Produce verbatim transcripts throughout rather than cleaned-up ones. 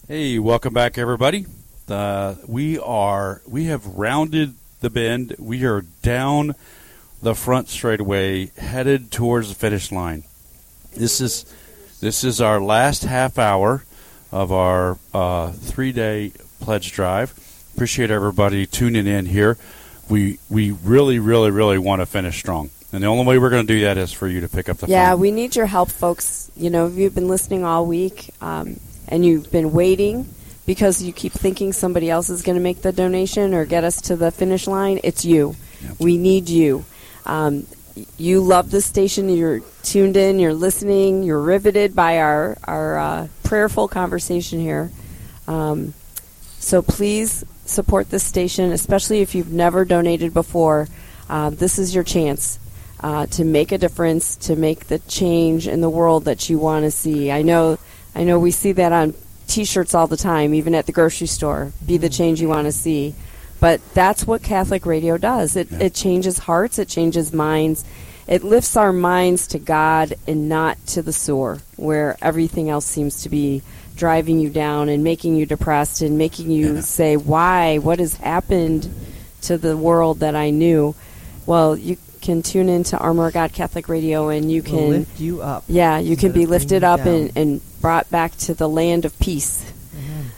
Hey, welcome back, everybody. Uh, we are we have rounded the bend. We are down the front straightaway, headed towards the finish line. This is this is our last half hour of our uh, three-day pledge drive. Appreciate everybody tuning in here. We we really, really, really want to finish strong. And the only way we're going to do that is for you to pick up the phone. Yeah, we need your help, folks. You know, if you've been listening all week um, and you've been waiting because you keep thinking somebody else is going to make the donation or get us to the finish line, it's you. Yep. We need you. Um, you love this station. You're tuned in. You're listening. You're riveted by our, our uh, prayerful conversation here. Um, so please support this station, especially if you've never donated before. Uh, this is your chance. Uh, to make a difference, to make the change in the world that you want to see. I know I know we see that on T-shirts all the time, even at the grocery store, be the change you want to see. But that's what Catholic radio does. It, yeah. it changes hearts, it changes minds. It lifts our minds to God and not to the sewer, where everything else seems to be driving you down and making you depressed and making you yeah. say, why? What has happened to the world that I knew? Well, you can tune into Armor of God Catholic Radio, and you can we'll lift you up. Yeah, you can be lifted up and, and brought back to the land of peace. Amen.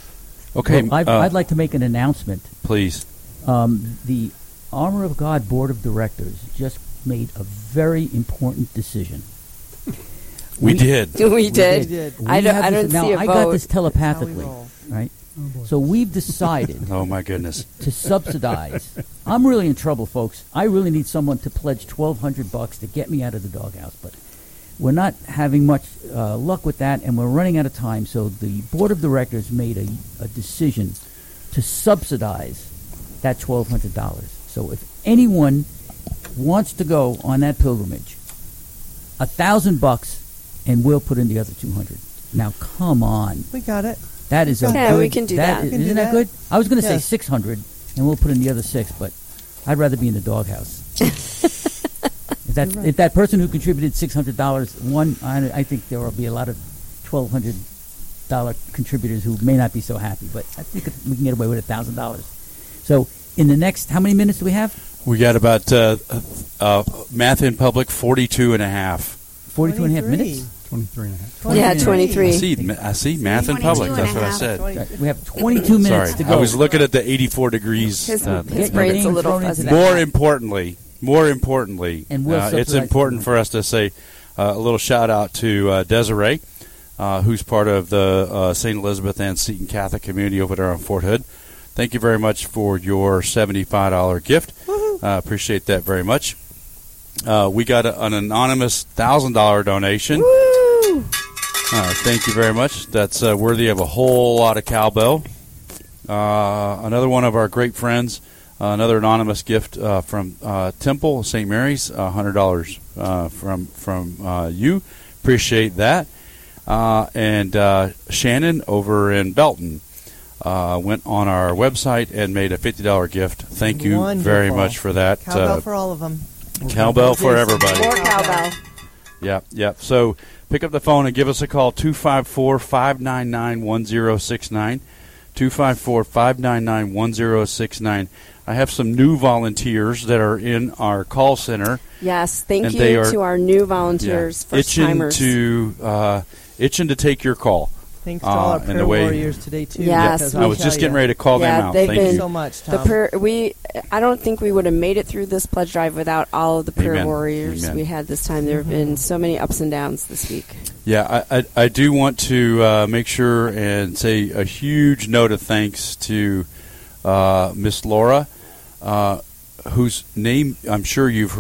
Okay, well, I'd, uh, I'd like to make an announcement. Please. Um, the Armor of God Board of Directors just made a very important decision. We, we did. We, we did. did. We I don't, I don't now, see a I vote. got this telepathically, right? Oh, so we've decided oh my goodness to subsidize. I'm really in trouble, folks. I really need someone to pledge twelve hundred bucks to get me out of the doghouse, but we're not having much uh, luck with that, and we're running out of time. So the board of directors made a, a decision to subsidize that twelve hundred dollars. So if anyone wants to go on that pilgrimage, a thousand bucks, and we'll put in the other two hundred. Now, come on. We got it. That is a yeah, good, we can do that. that. Can Isn't do that that. good? I was going to Yes. say six hundred, and we'll put in the other six, but I'd rather be in the doghouse. if, that, right. if that person who contributed six hundred dollars, one, I, I think there will be a lot of twelve hundred dollars contributors who may not be so happy, but I think we can get away with one thousand dollars. So in the next, how many minutes do we have? We got about, uh, uh, math in public, forty-two and a half. forty-two and a half minutes? twenty-three and a half. Yeah, minutes. twenty-three. I see, I see math in public. That's what I said. Right, we have twenty-two minutes Sorry, to go. I was looking at the eighty-four degrees. His, uh, his Get brain's your a little name thrown into fuzzy. that. More importantly, more importantly, And we'll uh, it's subsidize important the- for us to say uh, a little shout out to uh, Desiree, uh, who's part of the uh, Saint Elizabeth and Seton Catholic community over there on Fort Hood. Thank you very much for your seventy-five dollars gift. Uh, appreciate that very much. Uh, we got a, an anonymous one thousand dollars donation. Woo! Uh, thank you very much. That's uh, worthy of a whole lot of cowbell. Uh, another one of our great friends, uh, another anonymous gift uh, from uh, Temple Saint Mary's, uh, one hundred dollars uh, from from uh, you. Appreciate that. Uh, and uh, Shannon over in Belton uh, went on our website and made a fifty dollars gift. Thank you Wonderful. very much for that. Cowbell Uh, for all of them. cowbell for everybody. More cowbell. Yep, yep. So pick up the phone and give us a call, two five four, five nine nine, one zero six nine, two five four, five nine nine, one zero six nine. I have some new volunteers that are in our call center. Yes, thank And you they are- to our new volunteers, Yeah, first itching timers. to uh, itching to take your call. Thanks to all Uh, our and the prayer way- warriors today, too. Yes, because we I was tell just getting ya, ready to call Yeah, them out. they've Thank been- you. so much, The Tom. prayer, we, I don't think we would have made it through this pledge drive without all of the prayer Amen. warriors Amen. we had this time. There have been so many ups and downs this week. Yeah, I, I, I do want to uh, make sure and say a huge note of thanks to uh, Miss Laura, uh, whose name I'm sure you've heard.